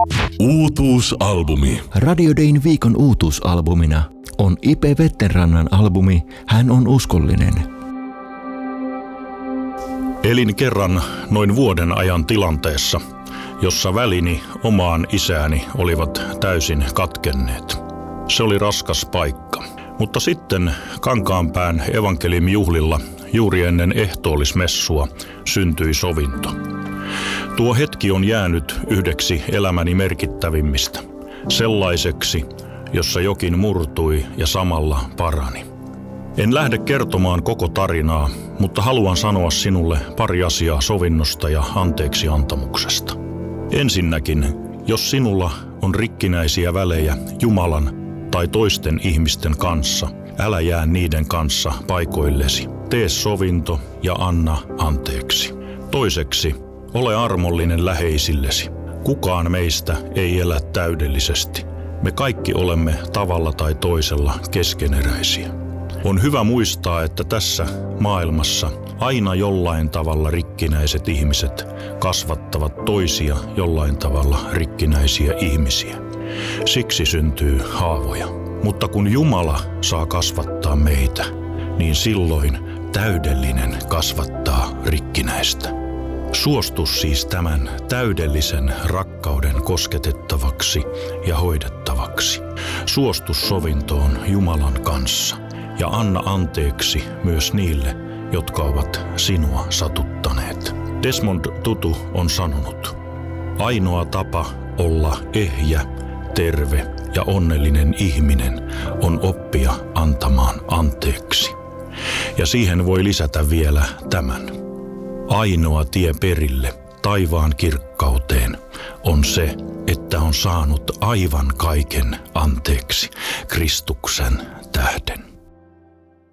Uutuusalbumi. Radio Dayn viikon uutuusalbumina on Ipe Vettenrannan albumi Hän on uskollinen. Elin kerran noin vuoden ajan tilanteessa, jossa välini omaan isääni olivat täysin katkenneet. Se oli raskas paikka. Mutta sitten Kankaanpään evankeliumjuhlilla juuri ennen ehtoollismessua syntyi sovinto. Tuo hetki on jäänyt yhdeksi elämäni merkittävimmistä, sellaiseksi, jossa jokin murtui ja samalla parani. En lähde kertomaan koko tarinaa, mutta haluan sanoa sinulle pari asiaa sovinnosta ja anteeksiantamuksesta. Ensinnäkin, jos sinulla on rikkinäisiä välejä Jumalan tai toisten ihmisten kanssa, älä jää niiden kanssa paikoillesi. Tee sovinto ja anna anteeksi. Toiseksi, ole armollinen läheisillesi. Kukaan meistä ei elä täydellisesti. Me kaikki olemme tavalla tai toisella keskeneräisiä. On hyvä muistaa, että tässä maailmassa aina jollain tavalla rikkinäiset ihmiset kasvattavat toisia jollain tavalla rikkinäisiä ihmisiä. Siksi syntyy haavoja. Mutta kun Jumala saa kasvattaa meitä, niin silloin täydellinen kasvattaa rikkinäistä. Suostu siis tämän täydellisen rakkauden kosketettavaksi ja hoidettavaksi. Suostu sovintoon Jumalan kanssa ja anna anteeksi myös niille, jotka ovat sinua satuttaneet. Desmond Tutu on sanonut, ainoa tapa olla ehjä, terve ja onnellinen ihminen on oppia antamaan anteeksi. Ja siihen voi lisätä vielä tämän. Ainoa tie perille taivaan kirkkauteen on se, että on saanut aivan kaiken anteeksi Kristuksen tähden.